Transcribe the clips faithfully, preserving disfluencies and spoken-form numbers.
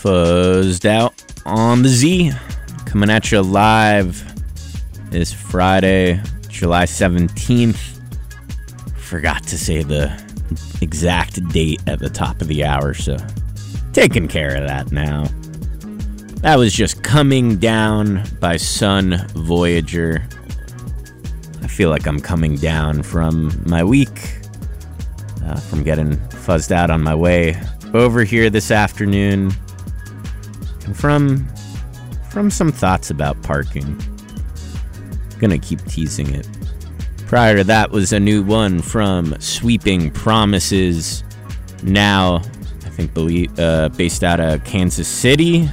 Fuzzed out on the Z, coming at you live this Friday, July seventeenth. Forgot to say the exact date at the top of the hour, so taking care of that now. That was just Coming Down by Sun Voyager. I feel like I'm coming down from my week, uh, from getting fuzzed out on my way over here this afternoon, and from from some thoughts about parking. Gonna keep teasing it. Prior to that was a new one from Sweeping Promises, now I think believe, uh, based out of Kansas City.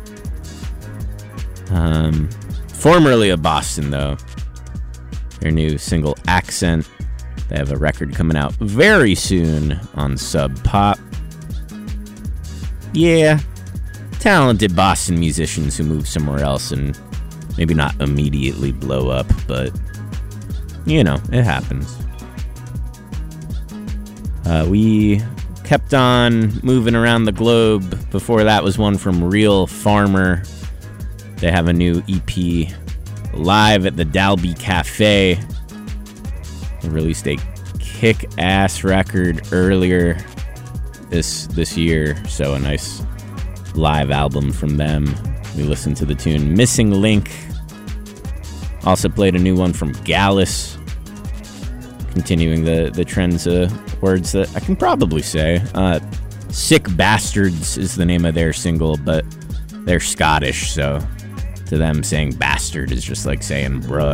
Um, formerly of Boston, though. Their new single, Accent. They have a record coming out very soon on Sub Pop. Yeah, talented Boston musicians who move somewhere else and maybe not immediately blow up, but, you know, it happens. Uh, we kept on moving around the globe. Before that was one from Real Farmer. They have a new E P live at the Dalby Cafe. They released a kick-ass record earlier this this year, so a nice live album from them. We listened to the tune Missing Link. Also played a new one from Gallus, continuing the, the trends of words that I can probably say. Uh, Sick Bastards is the name of their single, but they're Scottish, so to them saying bastard is just like saying bruh.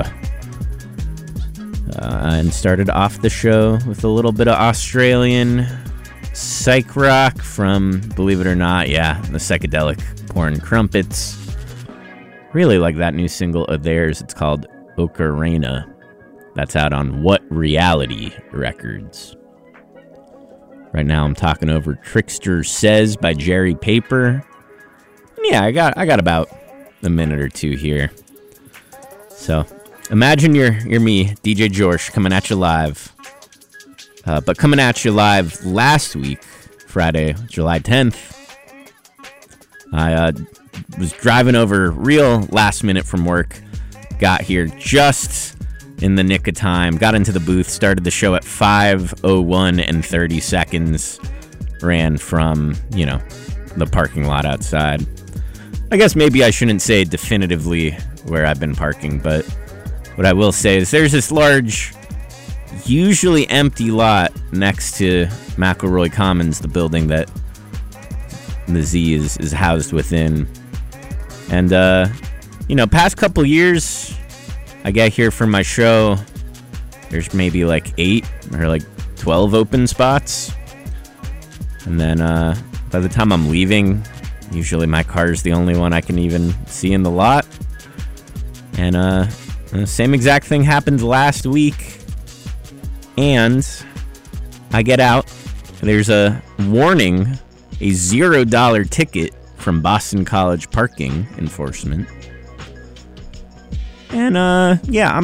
Uh, and started off the show with a little bit of Australian psych rock from, believe it or not, yeah, the Psychedelic Porn Crumpets. Really like that new single of theirs. It's called Ocarina. That's out on What Reality Records. Right now I'm talking over Trickster Says by Jerry Paper. And yeah, I got I got about a minute or two here. So imagine you're you're me, D J Jorsh, coming at you live. Uh, but coming at you live last week, Friday, July tenth. I uh, was driving over real last minute from work. Got here just in the nick of time. Got into the booth, started the show at five oh one and thirty seconds. Ran from, you know, the parking lot outside. I guess maybe I shouldn't say definitively where I've been parking, but what I will say is there's this large, usually empty lot next to McElroy Commons, the building that the Z is, is housed within. And, uh, you know, past couple years, I get here for my show, there's maybe like eight or like twelve open spots. And then uh, by the time I'm leaving, usually my car's the only one I can even see in the lot. And uh, the same exact thing happened last week. And I get out. There's a warning, a zero dollar ticket from Boston College parking enforcement. And uh, yeah, I'm